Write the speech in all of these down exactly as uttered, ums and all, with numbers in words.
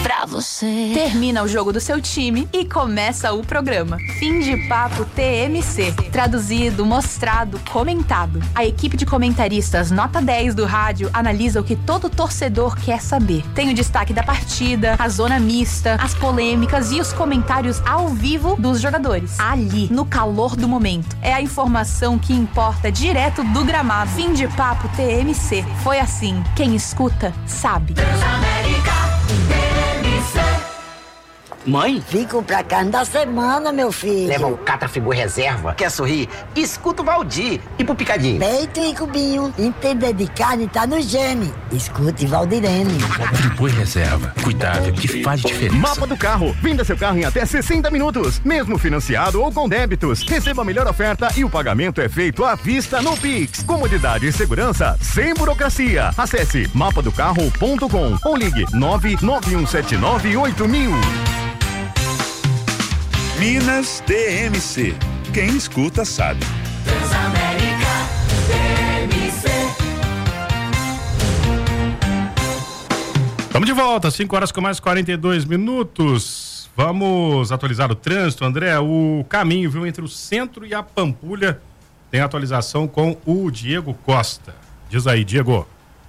pra você. Termina o jogo do seu time e começa o programa Fim de Papo T M C. Traduzido, mostrado, comentado. A equipe de comentaristas nota dez do rádio analisa o que todo torcedor quer saber. Tem o destaque da partida, a zona mista, as polêmicas e os comentários ao vivo dos jogadores. Ali, no calor do momento. É a informação que importa direto do gramado. Fim de Papo T M C. Foi assim. Quem escuta, sabe. Transamérica T M C. Mãe? Fico pra carne da semana, meu filho. Leva um Catrafigor reserva. Quer sorrir? Escuta o Valdir. E pro picadinho? Peito e cubinho. Entender de carne tá no gene. Escute Valdirene. Friboi reserva. Cuidado que faz diferença. Mapa do carro. Venda seu carro em até sessenta minutos. Mesmo financiado ou com débitos. Receba a melhor oferta e o pagamento é feito à vista no Pix. Comodidade e segurança sem burocracia. Acesse mapa do carro ponto com ou ligue nove nove um sete nove oito mil. Minas T M C. Quem escuta sabe. Transamérica T M C. Estamos de volta, cinco horas com mais quarenta e dois minutos. Vamos atualizar o trânsito, André. O caminho, viu, entre o centro e a Pampulha tem atualização com o Diego Costa. Diz aí, Diego.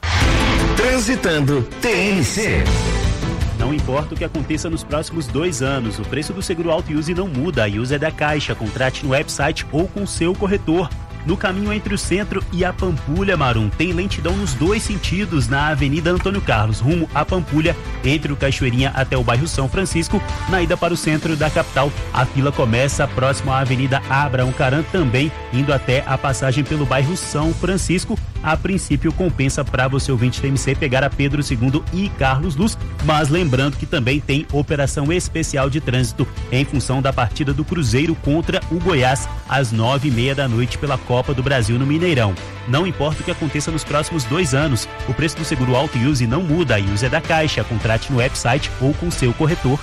Transitando T M C. Não importa o que aconteça nos próximos dois anos, o preço do seguro auto e use não muda. A Use é da Caixa. Contrate no website ou com seu corretor. No caminho entre o centro e a Pampulha, Marum, tem lentidão nos dois sentidos na Avenida Antônio Carlos, rumo à Pampulha, entre o Cachoeirinha até o bairro São Francisco. Na ida para o centro da capital, a fila começa próximo à Avenida Abraão Caran, também indo até a passagem pelo bairro São Francisco. A princípio, compensa para você ouvinte T M C pegar a Pedro segundo e Carlos Luz, mas lembrando que também tem operação especial de trânsito em função da partida do Cruzeiro contra o Goiás às nove e meia da noite pela Copa do Brasil no Mineirão. Não importa o que aconteça nos próximos dois anos, o preço do seguro auto e use não muda. A Use é da Caixa. Contrate no website ou com seu corretor.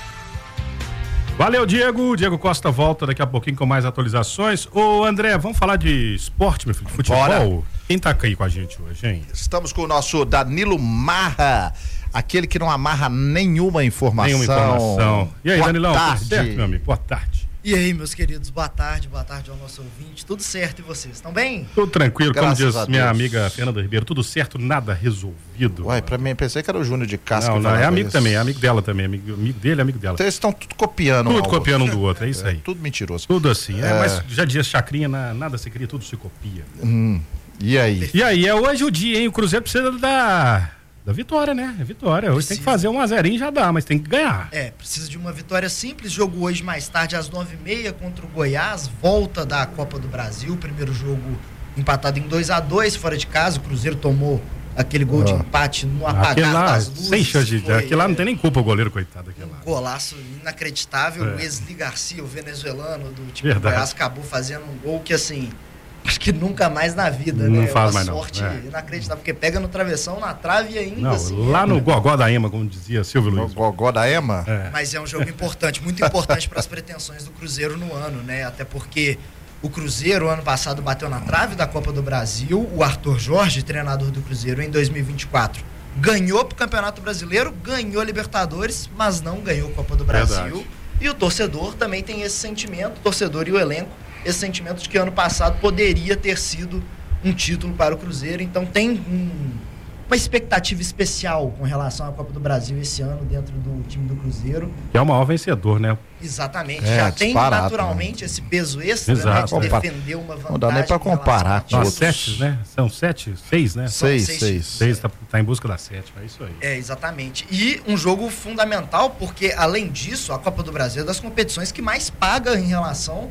Valeu, Diego. Diego Costa volta daqui a pouquinho com mais atualizações. Ô, André, vamos falar de esporte, meu filho, futebol? Bora. Quem tá aí com a gente hoje, hein? Estamos com o nosso Danilo Marra, aquele que não amarra nenhuma informação. Nenhuma informação. E aí, Boa Danilão, tarde. tudo certo, meu amigo? Boa tarde. E aí, meus queridos, boa tarde, boa tarde ao nosso ouvinte. Tudo certo e vocês, estão bem? Tudo tranquilo, Graças como diz a minha Deus. amiga Fernanda Ribeiro, tudo certo, nada resolvido. Uai, pra mim, pensei que era o Júnior de Casca. Não, que não, é falava amigo isso. também, é amigo dela também, amigo, amigo dele, amigo dela. Então eles estão tudo copiando. Tudo um ao copiando um outro. do outro, é isso aí. É, tudo mentiroso. Tudo assim, é, É. mas já dizia Chacrinha, na- nada se cria, tudo se copia. Hum, e aí? E aí, é hoje o dia, hein? O Cruzeiro precisa da, da vitória, né? É vitória. Hoje Precisa. tem que fazer um a zerinho e já dá, mas tem que ganhar. É, precisa de uma vitória simples. Jogo hoje mais tarde, às nove e meia, contra o Goiás. Volta da Copa do Brasil. Primeiro jogo empatado em dois a dois, fora de casa. O Cruzeiro tomou aquele gol de Ah. empate no Aquele apagar lá, das luzes. sem chance de. Foi, Aquele lá não é, tem nem culpa o goleiro, coitado. Aquele lá. um golaço inacreditável. É. O Wesley Garcia, o venezuelano do time Verdade. do Goiás, acabou fazendo um gol que, assim, acho que nunca mais na vida, Não né? faz Uma mais não, sorte é. inacreditável, porque pega no travessão, na trave e ainda Não, assim. lá é- no Gogó da Ema, como dizia Silvio O Luiz. Gogó da Ema? É. Mas é um jogo importante, muito importante para as pretensões do Cruzeiro no ano, né? Até porque o Cruzeiro, ano passado, bateu na trave da Copa do Brasil. O Arthur Jorge, treinador do Cruzeiro, em dois mil e vinte e quatro, ganhou pro Campeonato Brasileiro, ganhou Libertadores, mas não ganhou Copa do Brasil. Verdade. E o torcedor também tem esse sentimento, o torcedor e o elenco, esse sentimento de que ano passado poderia ter sido um título para o Cruzeiro. Então tem um, uma expectativa especial com relação à Copa do Brasil esse ano dentro do time do Cruzeiro. Que é o maior vencedor, né? Exatamente, É, já tem disparado, naturalmente esse peso extra, né, Exato. de Compa- defender uma vantagem. Não dá nem pra em relação comparar ao com time. Não, outros. sete, né? São sete, seis, né? Seis, seis. seis. Seis, tá, tá em busca da sétima, é isso aí. É, exatamente. E um jogo fundamental, porque além disso, a Copa do Brasil é das competições que mais paga em relação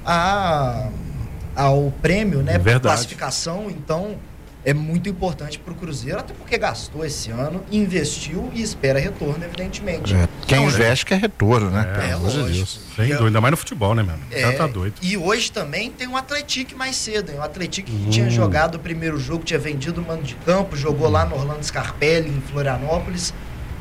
a, ao prêmio, né? É verdade. Classificação, então é muito importante para o Cruzeiro, até porque gastou esse ano, investiu e espera retorno, evidentemente. É, quem Então, investe quer retorno, né? É, Pelo amor de lógico. Deus. Sem dúvida, ainda mais no futebol, né, meu? É, Já tá doido. E hoje também tem um Atlético mais cedo, hein? O Atlético que Hum. tinha jogado o primeiro jogo, tinha vendido o mando de campo, jogou lá no Orlando Scarpelli, em Florianópolis,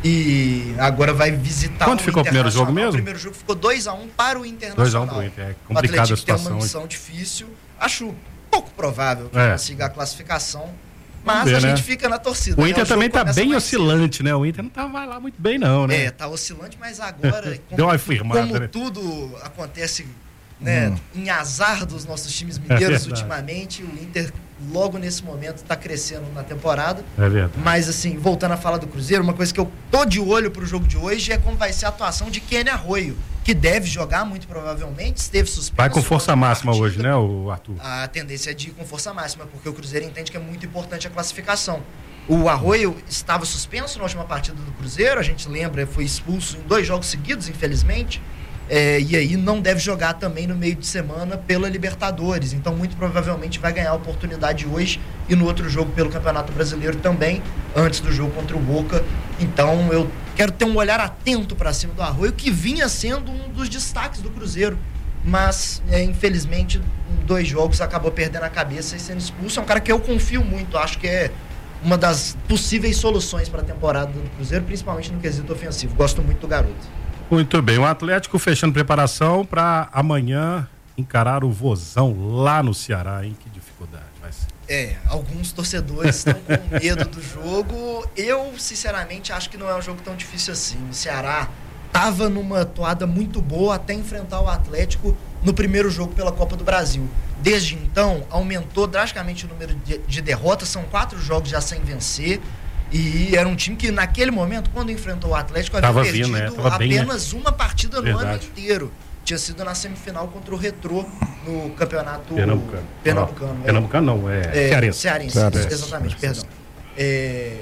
e agora vai visitar Quanto o ficou o primeiro jogo Internacional. mesmo? O primeiro jogo ficou dois a um para o dois a um Internacional. pro Inter. É O complicada a Atlético tem situação. uma missão difícil, acho pouco provável que É. consiga a classificação, Mas ver, a gente né? fica na torcida. O né? Inter também tá bem mais oscilante, né? O Inter não tá vai lá muito bem, não, né? É, tá oscilante, mas agora, como, Deu uma firmada, como né? tudo acontece, né, Hum. em azar dos nossos times mineiros É ultimamente, o Inter logo nesse momento está crescendo na temporada. É verdade. Mas assim, voltando a falar do Cruzeiro, uma coisa que eu tô de olho pro jogo de hoje é como vai ser a atuação de Kenny Arroio, que deve jogar muito provavelmente, esteve suspenso. Vai com força máxima partida. hoje, né, o Arthur? A tendência é de ir com força máxima, porque o Cruzeiro entende que é muito importante a classificação. O Arroio estava suspenso na última partida do Cruzeiro, a gente lembra, foi expulso em dois jogos seguidos, infelizmente. É, e aí não deve jogar também no meio de semana pela Libertadores. Então, muito provavelmente vai ganhar a oportunidade hoje e no outro jogo pelo Campeonato Brasileiro também, antes do jogo contra o Boca. Então, eu quero ter um olhar atento para cima do Arroio, que vinha sendo um dos destaques do Cruzeiro. Mas, é, infelizmente, em dois jogos acabou perdendo a cabeça e sendo expulso. É um cara que eu confio muito, acho que é uma das possíveis soluções para a temporada do Cruzeiro, principalmente no quesito ofensivo. Gosto muito do garoto. Muito bem, o Atlético fechando preparação para amanhã encarar o Vozão lá no Ceará, hein? Que dificuldade vai ser. É, alguns torcedores estão com medo do jogo. Eu, sinceramente, acho que não é um jogo tão difícil assim. O Ceará estava numa toada muito boa até enfrentar o Atlético no primeiro jogo pela Copa do Brasil. Desde então, aumentou drasticamente o número de, de derrotas, são quatro jogos já sem vencer. E era um time que, naquele momento, quando enfrentou o Atlético, havia Tava perdido vindo, né? Tava bem, apenas né? uma partida no Verdade. ano inteiro. Tinha sido na semifinal contra o Retrô no campeonato Pernambucano. Pernambucano. Não, é. Pernambucano não, é, É, cearense. cearense, Cearense. exatamente, perdão. É,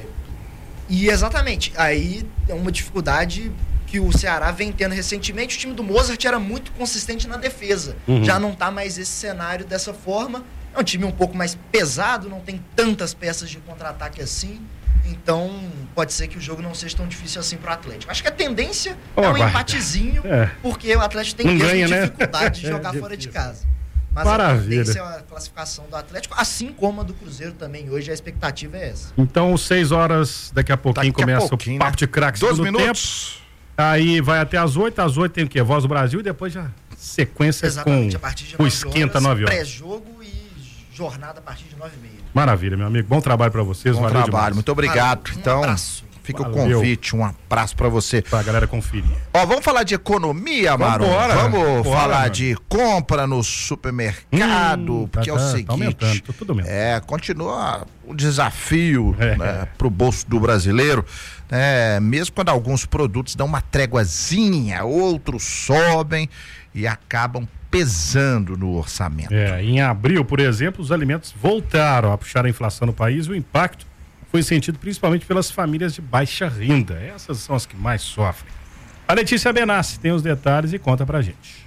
e exatamente, aí é uma dificuldade que o Ceará vem tendo recentemente. O time do Mozart era muito consistente na defesa. Uhum. Já não está mais esse cenário dessa forma. É um time um pouco mais pesado, não tem tantas peças de contra-ataque assim. Então, pode ser que o jogo não seja tão difícil assim pro Atlético. Acho que a tendência Oh, é um aguarda. empatezinho, É. porque o Atlético tem Não mesmo ganha, né? dificuldade de É jogar difícil. fora de casa. Mas Maravilha. a tendência é a classificação do Atlético, assim como a do Cruzeiro também. Hoje a expectativa é essa. Então, seis horas, daqui a pouquinho Daqui a começa pouquinho, o Papo né? de Craques Doze segundo minutos. tempo. Aí vai até às oito, às oito tem o quê? Voz do Brasil e depois já sequência Exatamente, com a partir de o nove Esquenta horas, nove horas. pré-jogo e jornada a partir de nove e meia. Maravilha, meu amigo. Bom trabalho pra vocês. Bom Valeu trabalho, demais. muito obrigado. Valeu, um Então, abraço. fica o Valeu. convite, um abraço pra você. Pra galera conferir. Ó, vamos falar de economia, Maru? Vambora. Vamos Bora, falar mano. de compra no supermercado, Hum, porque tá- é o tá- tá seguinte, aumentando, tá tudo aumentando. é, continua o desafio É. né, pro bolso do brasileiro, né, mesmo quando alguns produtos dão uma tréguazinha, outros sobem e acabam pesando no orçamento. É, em abril, por exemplo, os alimentos voltaram a puxar a inflação no país e o impacto foi sentido principalmente pelas famílias de baixa renda. Essas são as que mais sofrem. A Letícia Benassi tem os detalhes e conta pra gente.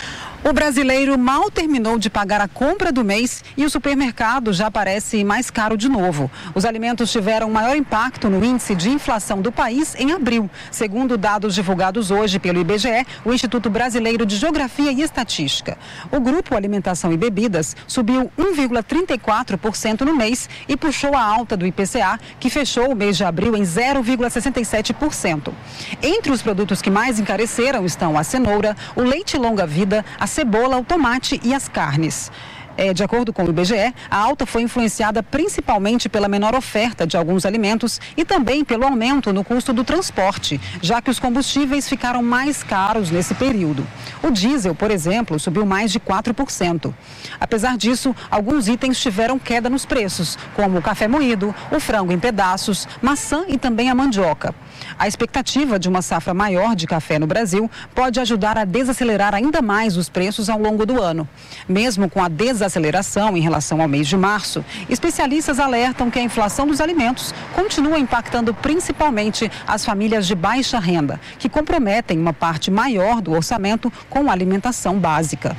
O brasileiro mal terminou de pagar a compra do mês e o supermercado já parece mais caro de novo. Os alimentos tiveram maior impacto no índice de inflação do país em abril, segundo dados divulgados hoje pelo I B G E, o Instituto Brasileiro de Geografia e Estatística. O grupo Alimentação e Bebidas subiu um vírgula trinta e quatro por cento no mês e puxou a alta do I P C A, que fechou o mês de abril em zero vírgula sessenta e sete por cento. Entre os produtos que mais encareceram estão a cenoura, o leite longa-vida, a cebola, o tomate e as carnes. É, de acordo com o I B G E, a alta foi influenciada principalmente pela menor oferta de alguns alimentos e também pelo aumento no custo do transporte, já que os combustíveis ficaram mais caros nesse período. O diesel, por exemplo, subiu mais de quatro por cento. Apesar disso, alguns itens tiveram queda nos preços, como o café moído, o frango em pedaços, maçã e também a mandioca. A expectativa de uma safra maior de café no Brasil pode ajudar a desacelerar ainda mais os preços ao longo do ano. Mesmo com a desaceleração em relação ao mês de março, especialistas alertam que a inflação dos alimentos continua impactando principalmente as famílias de baixa renda, que comprometem uma parte maior do orçamento com a alimentação básica.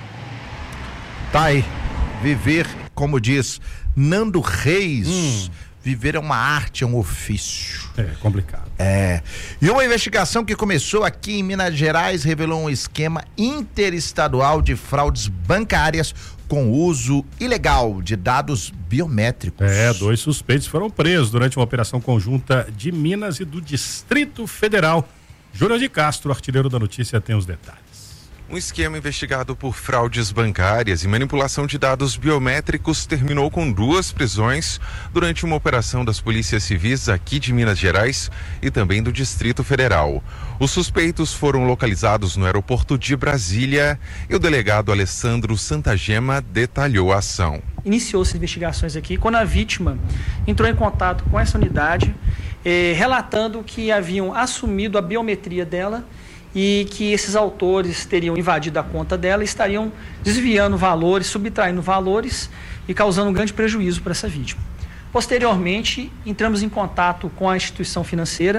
Tá aí, viver, como diz Nando Reis, hum. viver é uma arte, é um ofício. É complicado. É. E uma investigação que começou aqui em Minas Gerais revelou um esquema interestadual de fraudes bancárias com uso ilegal de dados biométricos. É, dois suspeitos foram presos durante uma operação conjunta de Minas e do Distrito Federal. Júlio de Castro, artilheiro da notícia, tem os detalhes. Um esquema investigado por fraudes bancárias e manipulação de dados biométricos terminou com duas prisões durante uma operação das polícias civis aqui de Minas Gerais e também do Distrito Federal. Os suspeitos foram localizados no aeroporto de Brasília e o delegado Alessandro Santagema detalhou a ação. Iniciou-se investigações aqui quando a vítima entrou em contato com essa unidade, eh, relatando que haviam assumido a biometria dela e que esses autores teriam invadido a conta dela e estariam desviando valores, subtraindo valores e causando um grande prejuízo para essa vítima. Posteriormente, entramos em contato com a instituição financeira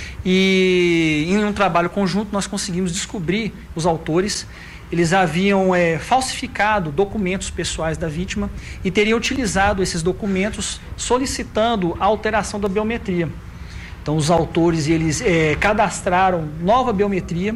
e em um trabalho conjunto nós conseguimos descobrir os autores. Eles haviam é, falsificado documentos pessoais da vítima e teriam utilizado esses documentos solicitando a alteração da biometria. Então, os autores, eles é, cadastraram nova biometria,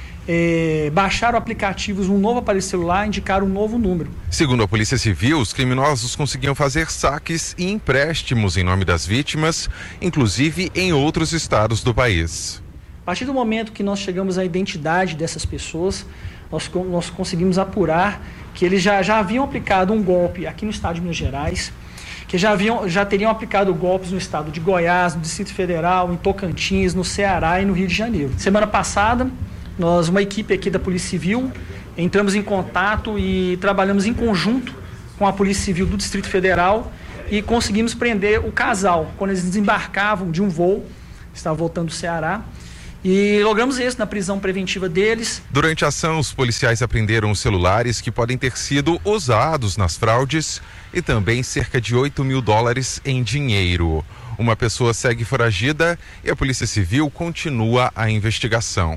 é, baixaram aplicativos, um novo aparelho celular, indicaram um novo número. Segundo a Polícia Civil, os criminosos conseguiam fazer saques e empréstimos em nome das vítimas, inclusive em outros estados do país. A partir do momento que nós chegamos à identidade dessas pessoas, nós, nós conseguimos apurar que eles já, já haviam aplicado um golpe aqui no estado de Minas Gerais, que já, haviam, já teriam aplicado golpes no estado de Goiás, no Distrito Federal, em Tocantins, no Ceará e no Rio de Janeiro. Semana passada, nós, uma equipe aqui da Polícia Civil, entramos em contato e trabalhamos em conjunto com a Polícia Civil do Distrito Federal e conseguimos prender o casal quando eles desembarcavam de um voo, estavam voltando do Ceará, e logramos isso na prisão preventiva deles. Durante a ação, os policiais apreenderam os celulares que podem ter sido usados nas fraudes e também cerca de oito mil dólares em dinheiro. Uma pessoa segue foragida e a Polícia Civil continua a investigação.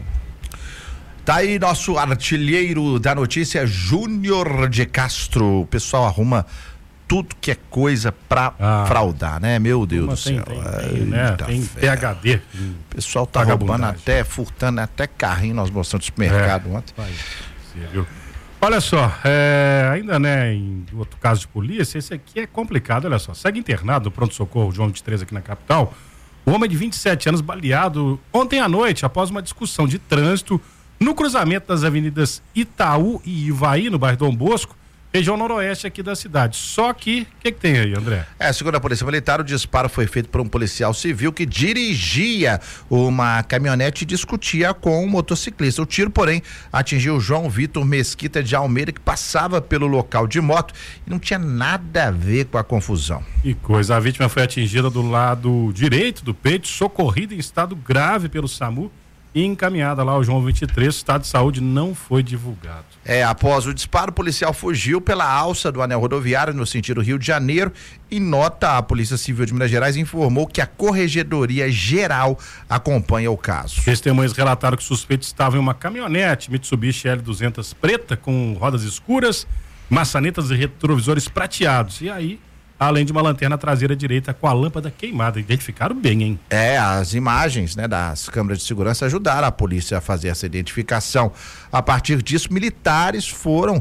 Tá aí nosso artilheiro da notícia, Júnior de Castro. O pessoal arruma tudo que é coisa pra ah, fraudar, né? Meu Deus do céu. Tem, tem, né? Tem P H D. O pessoal tá roubando até, furtando até carrinho, nós mostramos no supermercado é. ontem. Vai, viu? Olha só, é, ainda né, em outro caso de polícia, esse aqui é complicado, olha só. Segue internado no pronto-socorro João vinte e três aqui na capital. O homem de vinte e sete anos baleado ontem à noite após uma discussão de trânsito no cruzamento das avenidas Itaú e Ivaí, no bairro Dom Bosco, região noroeste aqui da cidade. Só que, o que, que tem aí, André? É, segundo a Polícia Militar, o disparo foi feito por um policial civil que dirigia uma caminhonete e discutia com um motociclista. O tiro, porém, atingiu João Vitor Mesquita de Almeida, que passava pelo local de moto e não tinha nada a ver com a confusão. Que coisa, a vítima foi atingida do lado direito do peito, socorrida em estado grave pelo SAMU e encaminhada lá ao João vinte e três, o estado de saúde não foi divulgado. É, após o disparo, o policial fugiu pela alça do anel rodoviário no sentido Rio de Janeiro. Em nota, a Polícia Civil de Minas Gerais informou que a Corregedoria Geral acompanha o caso. Testemunhas relataram que o suspeito estava em uma caminhonete Mitsubishi L duzentos preta com rodas escuras, maçanetas e retrovisores prateados. E aí, além de uma lanterna traseira direita com a lâmpada queimada. Identificaram bem, hein? É, as imagens, né, das câmeras de segurança ajudaram a polícia a fazer essa identificação. A partir disso, militares foram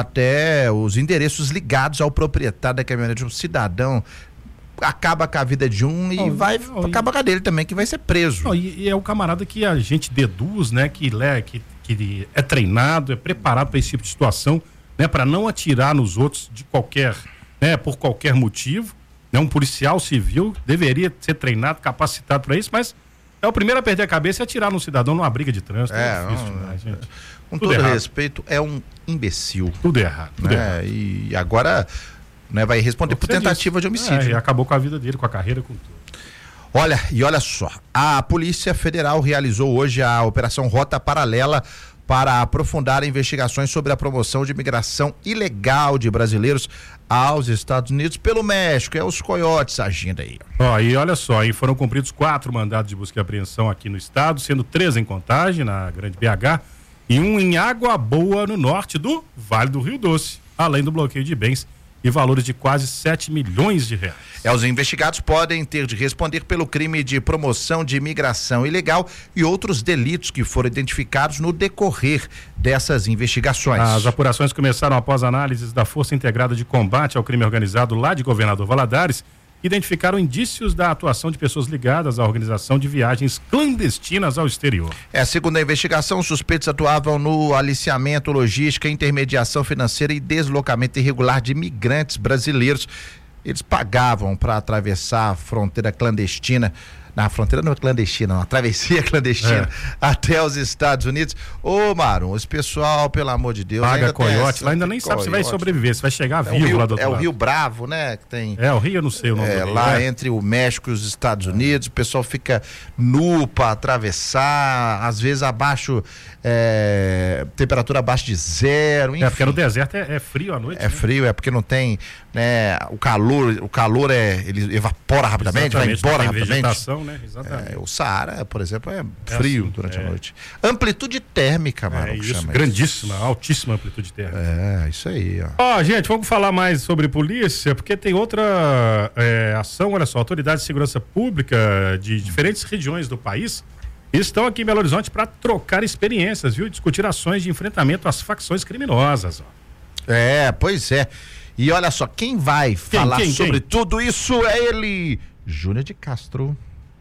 até os endereços ligados ao proprietário da caminhonete. Um cidadão acaba com a vida de um e oh, vai oh, acaba com a dele também, que vai ser preso. Oh, e, e é o camarada que a gente deduz, né, que, que, que é treinado, é preparado para esse tipo de situação, né, para não atirar nos outros de qualquer... né, por qualquer motivo, né, um policial civil deveria ser treinado, capacitado para isso, mas é o primeiro a perder a cabeça e atirar no cidadão numa briga de trânsito. É, é difícil, não, né, gente? Com tudo todo errado. Respeito, é um imbecil. Tudo errado. Tudo né? errado. E agora, né, vai responder por tentativa de homicídio. É, e acabou com a vida dele, com a carreira, com tudo. Olha, e olha só, a Polícia Federal realizou hoje a Operação Rota Paralela para aprofundar investigações sobre a promoção de imigração ilegal de brasileiros aos Estados Unidos pelo México. É os coiotes agindo aí. Ó, e olha só, aí foram cumpridos quatro mandados de busca e apreensão aqui no estado, sendo três em Contagem, na Grande B H, e um em Água Boa, no norte do Vale do Rio Doce, além do bloqueio de bens e valores de quase sete milhões de reais. É, os investigados podem ter de responder pelo crime de promoção de imigração ilegal e outros delitos que foram identificados no decorrer dessas investigações. As apurações começaram após análises da Força Integrada de Combate ao Crime Organizado lá de Governador Valadares identificaram indícios da atuação de pessoas ligadas à organização de viagens clandestinas ao exterior. É, segundo a investigação, os suspeitos atuavam no aliciamento, logística, intermediação financeira e deslocamento irregular de imigrantes brasileiros. Eles pagavam para atravessar a fronteira clandestina. Na fronteira não é clandestina, não, a travessia clandestina é. até os Estados Unidos. Ô, Marum, esse pessoal, pelo amor de Deus. Paga ainda coiote, lá ainda nem sabe se vai sobreviver, se vai chegar é vivo Rio, lá do outro É lado. o Rio Bravo, né? Que tem, é, o Rio, eu não sei o nome é, do lá é. entre o México e os Estados Unidos, o pessoal fica nu para atravessar, às vezes abaixo, é, temperatura abaixo de zero, enfim. É, porque no deserto é, é frio à noite. É né? frio, é porque não tem, né, o calor, o calor é, ele evapora rapidamente, Exatamente, vai embora não tem rapidamente. vegetação, né? Exatamente. É, o Saara, por exemplo, é, É frio assim, durante é. a noite. Amplitude térmica, mano. É isso, grandíssima, isso. altíssima amplitude térmica. É, isso aí, ó. Ó, gente, vamos falar mais sobre polícia, porque tem outra é, ação, olha só, autoridades de segurança pública de diferentes regiões do país estão aqui em Belo Horizonte para trocar experiências, viu? Discutir ações de enfrentamento às facções criminosas, ó. É, pois é. E olha só, quem vai quem, falar quem, sobre quem? tudo isso é ele, Júnior de Castro.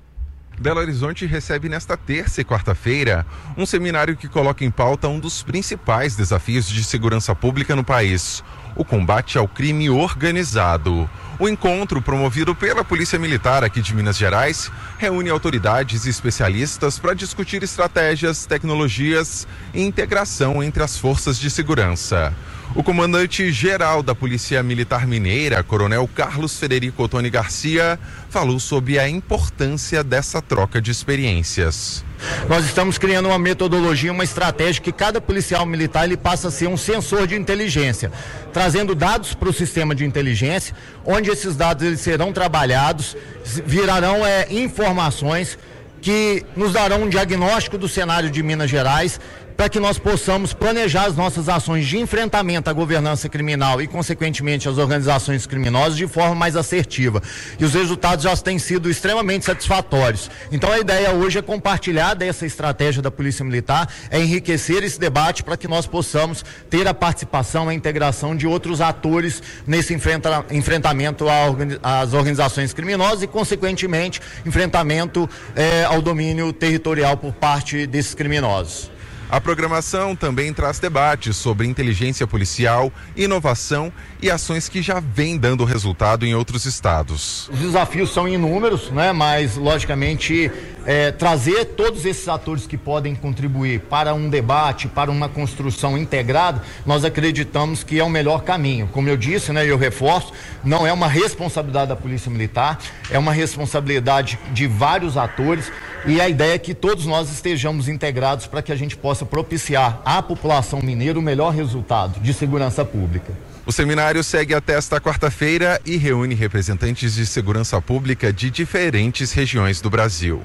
Belo Horizonte recebe nesta terça e quarta-feira um seminário que coloca em pauta um dos principais desafios de segurança pública no país, o combate ao crime organizado. O encontro, promovido pela Polícia Militar aqui de Minas Gerais, reúne autoridades e especialistas para discutir estratégias, tecnologias e integração entre as forças de segurança. O comandante-geral da Polícia Militar Mineira, Coronel Carlos Federico Ottoni Garcia, falou sobre a importância dessa troca de experiências. Nós estamos criando uma metodologia, uma estratégia que cada policial militar ele passa a ser um sensor de inteligência, trazendo dados para o sistema de inteligência, onde esses dados eles serão trabalhados, virarão é, informações que nos darão um diagnóstico do cenário de Minas Gerais, para que nós possamos planejar as nossas ações de enfrentamento à governança criminal e, consequentemente, às organizações criminosas de forma mais assertiva. E os resultados já têm sido extremamente satisfatórios. Então, a ideia hoje é compartilhar dessa estratégia da Polícia Militar, é enriquecer esse debate para que nós possamos ter a participação, a integração de outros atores nesse enfrenta, enfrentamento às organizações criminosas e, consequentemente, enfrentamento eh, ao domínio territorial por parte desses criminosos. A programação também traz debates sobre inteligência policial, inovação e ações que já vêm dando resultado em outros estados. Os desafios são inúmeros, né? Mas, logicamente, é, trazer todos esses atores que podem contribuir para um debate, para uma construção integrada, nós acreditamos que é o melhor caminho. Como eu disse, né, eu reforço, não é uma responsabilidade da Polícia Militar, é uma responsabilidade de vários atores e a ideia é que todos nós estejamos integrados para que a gente possa propiciar à população mineira o melhor resultado de segurança pública. O seminário segue até esta quarta-feira e reúne representantes de segurança pública de diferentes regiões do Brasil.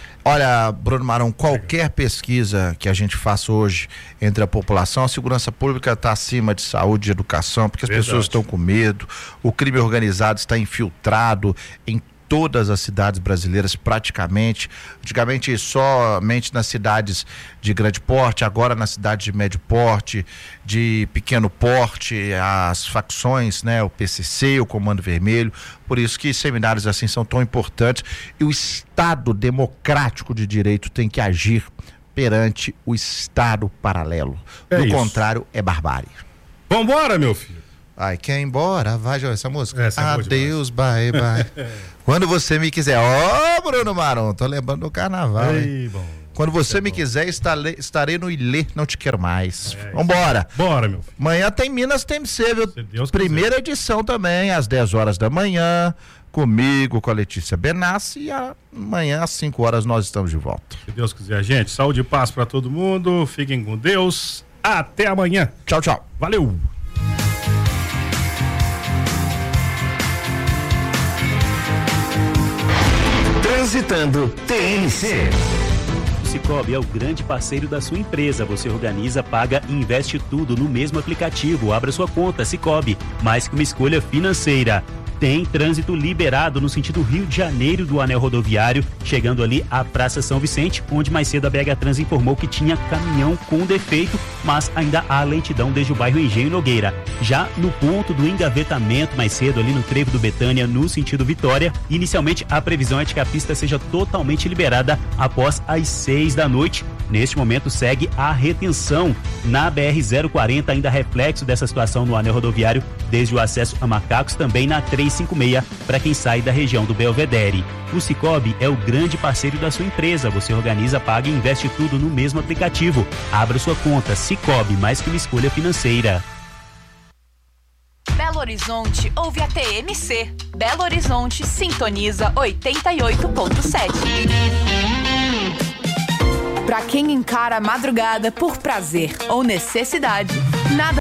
Olha, Bruno Marão, qualquer pesquisa que a gente faça hoje entre a população, a segurança pública está acima de saúde e educação, porque as Verdade. pessoas estão com medo, o crime organizado está infiltrado em todas as cidades brasileiras praticamente, antigamente somente nas cidades de grande porte, agora nas cidades de médio porte, de pequeno porte, as facções, né, o P C C, o Comando Vermelho, por isso que seminários assim são tão importantes e o Estado democrático de direito tem que agir perante o Estado paralelo, é do isso. contrário é barbárie. Vambora, meu filho. Ai, quer ir embora? Vai, João, essa música. Essa é Adeus, bye, bye. Quando você me quiser. Ó, oh, Bruno Marão, tô lembrando do carnaval. Ei, bom. Quando você me bom. quiser, estarei, estarei no Ilê, não te quero mais. É, Vambora. Bora, meu filho. Amanhã tem Minas T M C, viu? Deus Primeira quiser. edição também, às dez horas da manhã, comigo, com a Letícia Benassi, e amanhã às cinco horas nós estamos de volta. Se Deus quiser, gente. Saúde e paz pra todo mundo. Fiquem com Deus. Até amanhã. Tchau, tchau. Valeu. Transitando T N C. O Sicoob é o grande parceiro da sua empresa. Você organiza, paga e investe tudo no mesmo aplicativo. Abra sua conta Sicoob, mais que uma escolha financeira. tem trânsito liberado no sentido Rio de Janeiro do anel rodoviário, chegando ali à Praça São Vicente, onde mais cedo a B H Trans informou que tinha caminhão com defeito, mas ainda há lentidão desde o bairro Engenho Nogueira. Já no ponto do engavetamento, mais cedo ali no trevo do Betânia, no sentido Vitória, inicialmente a previsão é de que a pista seja totalmente liberada após as seis da noite. Neste momento segue a retenção na B R zero quarenta, ainda reflexo dessa situação no anel rodoviário, desde o acesso a Macacos, também na trezentos e cinquenta e seis, para quem sai da região do Belvedere. O Sicoob é o grande parceiro da sua empresa. Você organiza, paga e investe tudo no mesmo aplicativo. Abra sua conta. Sicoob, mais que uma escolha financeira. Belo Horizonte ouve a T M C. Belo Horizonte sintoniza oitenta e oito ponto sete. Pra quem encara a madrugada por prazer ou necessidade, nada.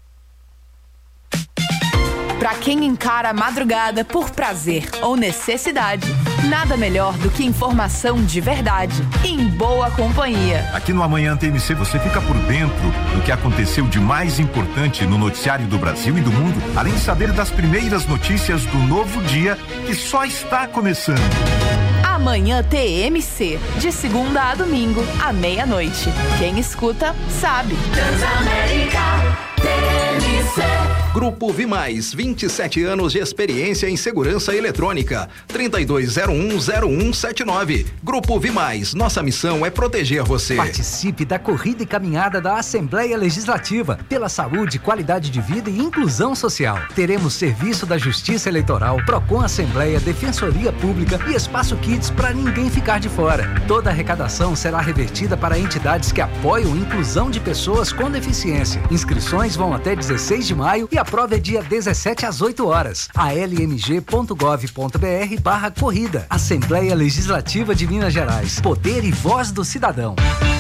Pra quem encara a madrugada por prazer ou necessidade, nada melhor do que informação de verdade e em boa companhia. Aqui no Amanhã T M C você fica por dentro do que aconteceu de mais importante no noticiário do Brasil e do mundo, além de saber das primeiras notícias do novo dia que só está começando. Amanhã T M C, de segunda a domingo, à meia-noite. Quem escuta, sabe. Transamérica T M C. Grupo Vimais, vinte e sete anos de experiência em segurança eletrônica. trinta e dois zero um zero um sete nove. Grupo Vimais, nossa missão é proteger você. Participe da corrida e caminhada da Assembleia Legislativa pela saúde, qualidade de vida e inclusão social. Teremos serviço da Justiça Eleitoral, Procon Assembleia, Defensoria Pública e Espaço Kids para ninguém ficar de fora. Toda a arrecadação será revertida para entidades que apoiam a inclusão de pessoas com deficiência. Inscrições vão até dezesseis de maio e a prova é dia dezessete às oito horas. A l m g ponto gov ponto b r barra corrida. Assembleia Legislativa de Minas Gerais. Poder e voz do cidadão.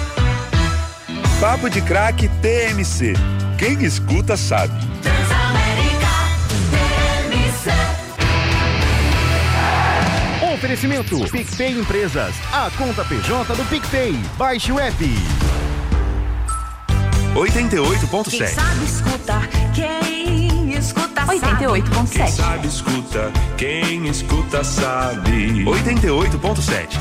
Papo de Craque T M C. Quem escuta sabe. Transamérica T M C. Oferecimento PicPay Empresas, a conta P J do PicPay. Baixe o app. oitenta e oito ponto sete. Quem sabe escutar, quem escuta sabe. oitenta e oito ponto sete. Quem sabe escuta, quem escuta sabe. oitenta e oito ponto sete.